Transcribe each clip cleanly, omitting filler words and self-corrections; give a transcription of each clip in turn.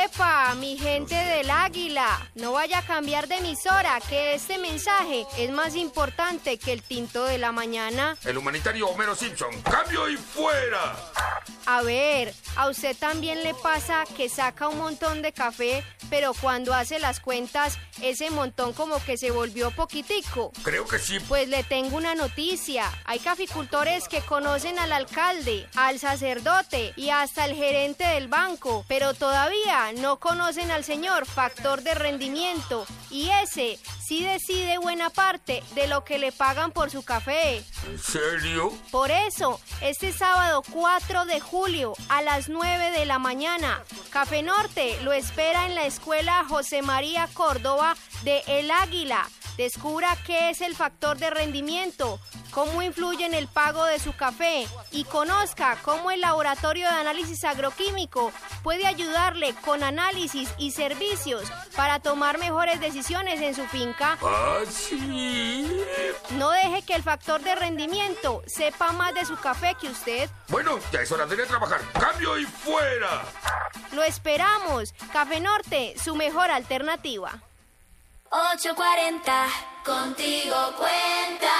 ¡Epa, mi gente del Águila! No vaya a cambiar de emisora, que este mensaje es más importante que el tinto de la mañana. El humanitario Homero Simpson, ¡cambio y fuera! A ver, ¿a usted también le pasa que saca un montón de café, pero cuando hace las cuentas, ese montón como que se volvió poquitico? Creo que sí. Pues le tengo una noticia. Hay caficultores que conocen al alcalde, al sacerdote y hasta el gerente del banco, pero todavía no conocen al señor factor de rendimiento, y ese sí decide buena parte de lo que le pagan por su café. ¿En serio? Por eso, este sábado 4 de julio a las 9 de la mañana, Café Norte lo espera en la Escuela José María Córdoba de El Águila. Descubra qué es el factor de rendimiento, cómo influye en el pago de su café y conozca cómo el Laboratorio de Análisis Agroquímico puede ayudarle con análisis y servicios para tomar mejores decisiones en su finca. ¿Ah, sí? No deje que el factor de rendimiento sepa más de su café que usted. Bueno, ya es hora de ir a trabajar. ¡Cambio y fuera! Lo esperamos. Café Norte, su mejor alternativa. 840, contigo cuenta.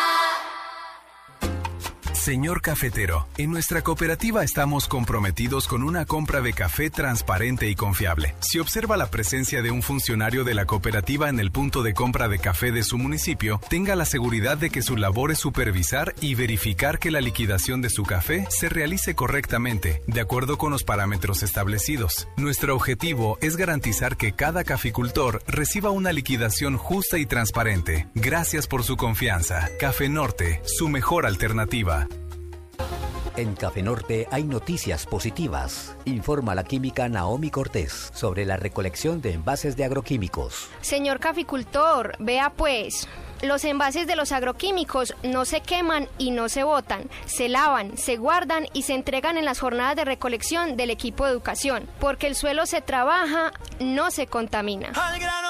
Señor cafetero, en nuestra cooperativa estamos comprometidos con una compra de café transparente y confiable. Si observa la presencia de un funcionario de la cooperativa en el punto de compra de café de su municipio, tenga la seguridad de que su labor es supervisar y verificar que la liquidación de su café se realice correctamente, de acuerdo con los parámetros establecidos. Nuestro objetivo es garantizar que cada caficultor reciba una liquidación justa y transparente. Gracias por su confianza. Café Norte, su mejor alternativa. En Café Norte hay noticias positivas. Informa la química Naomi Cortés sobre la recolección de envases de agroquímicos. Señor caficultor, vea pues, los envases de los agroquímicos no se queman y no se botan, se lavan, se guardan y se entregan en las jornadas de recolección del equipo de educación, porque el suelo se trabaja, no se contamina. Al grano